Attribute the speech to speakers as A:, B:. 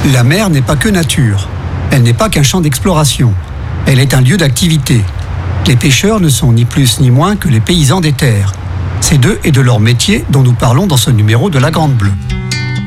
A: La mer n'est pas que nature. Elle n'est pas qu'un champ d'exploration. Elle est un lieu d'activité. Les pêcheurs ne sont ni plus ni moins que les paysans des terres. C'est d'eux et de leur métier dont nous parlons dans ce numéro de La Grande Bleue.